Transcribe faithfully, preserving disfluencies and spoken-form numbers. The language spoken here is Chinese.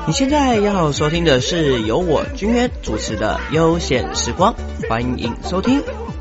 你现在要收听的是由我君渊主持的悠闲时光，欢迎收听。